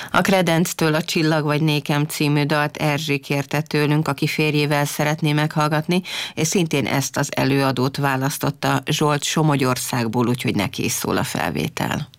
A Credenctől a Csillag vagy Nékem című dalt Erzsi kérte tőlünk, aki férjével szeretné meghallgatni, és szintén ezt az előadót választotta Zsolt Somogyországból, úgyhogy neki is szól a felvétel.